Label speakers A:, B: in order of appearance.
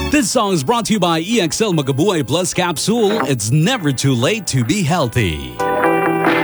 A: This song is brought to you by EXL Magabuhay Plus Capsule. It's never too late to be healthy.